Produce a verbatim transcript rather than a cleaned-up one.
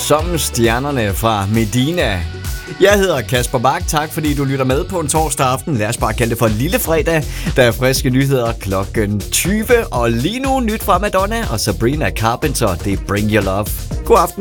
som stjernerne fra Medina. Jeg hedder Kasper Bak. Tak fordi du lytter med på en torsdag aften. Lad os bare kalde det for lille fredag. Der er friske nyheder klokken tyve. Og lige nu nyt fra Madonna og Sabrina Carpenter. Det er Bring Your Love. God aften.